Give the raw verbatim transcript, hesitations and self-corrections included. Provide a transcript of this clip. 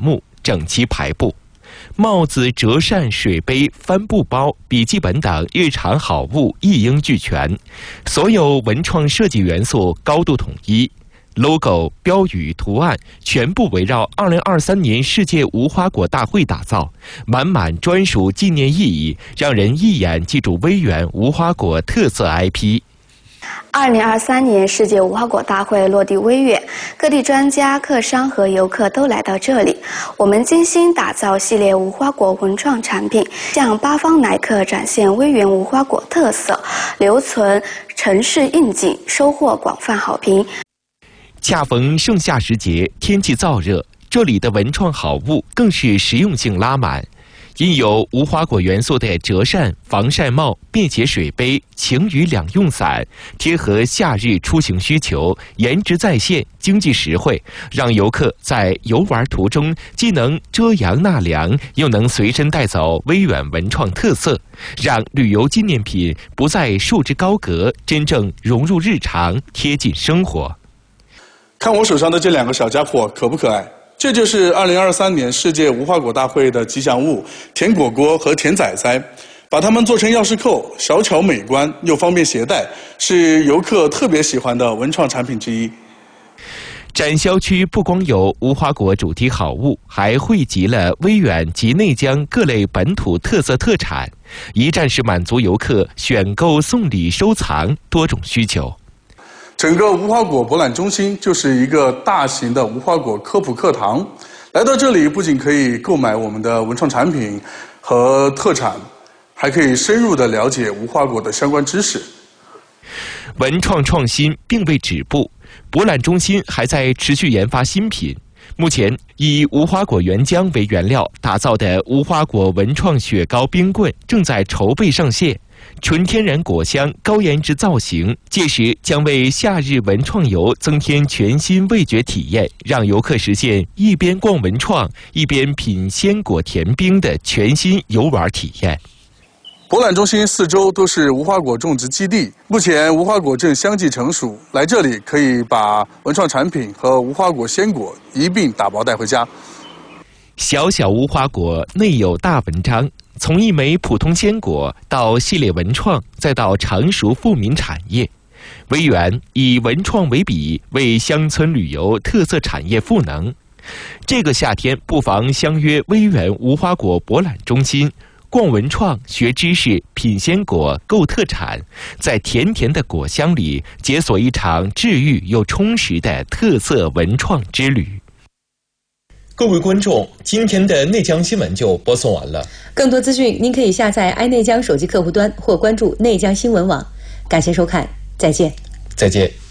目，整齐排布。帽子、折扇、水杯、帆布包、笔记本等日常好物一应俱全，所有文创设计元素高度统一。logo、标语、图案全部围绕二零二三年世界无花果大会打造，满满专属纪念意义，让人一眼记住威远无花果特色 I P。 二零二三年世界无花果大会落地威远，各地专家、客商和游客都来到这里。我们精心打造系列无花果文创产品，向八方来客展现威远无花果特色，留存城市印记，收获广泛好评。 恰逢盛夏时节，天气燥热，这里的文创好物更是实用性拉满。印有无花果元素的折扇、防晒帽、便携水杯、晴雨两用伞，贴合夏日出行需求，颜值在线，经济实惠，让游客在游玩途中既能遮阳纳凉，又能随身带走威远文创特色，让旅游纪念品不再束之高阁，真正融入日常，贴近生活。 看我手上的这两个小家伙可不可爱？这就是二零二三年世界无花果大会的吉祥物甜果果和甜仔仔，把它们做成钥匙扣，小巧美观又方便携带，是游客特别喜欢的文创产品之一。 展销区不光有无花果主题好物，还汇集了威远及内江各类本土特色特产，一站式满足游客选购、送礼、收藏多种需求。 整个无花果博览中心就是一个大型的无花果科普课堂。来到这里，不仅可以购买我们的文创产品和特产，还可以深入地了解无花果的相关知识。 文创创新并未止步，博览中心还在持续研发新品。目前，以无花果原浆为原料打造的无花果文创雪糕冰棍正在筹备上线。纯天然果香、高颜值造型，届时将为夏日文创游增添全新味觉体验，让游客实现一边逛文创，一边品鲜果甜冰的全新游玩体验。 博览中心四周都是无花果种植基地，目前无花果正相继成熟，来这里可以把文创产品和无花果鲜果一并打包带回家。 小小无花果内有大文章，从一枚普通鲜果到系列文创，再到成熟富民产业。威远以文创为笔，为乡村旅游特色产业赋能。这个夏天不妨相约威远无花果博览中心，逛文创、学知识、品鲜果、购特产，在甜甜的果香里解锁一场治愈又充实的特色文创之旅。各位观众，今天的内江新闻就播送完了。 更多资讯您可以下载爱内江手机客户端或关注内江新闻网。感谢收看，再见。 再见。